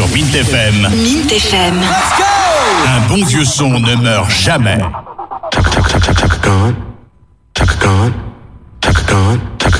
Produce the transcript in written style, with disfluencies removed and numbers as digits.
sur Mint FM. Mint FM. Un bon vieux son ne meurt jamais. Gone.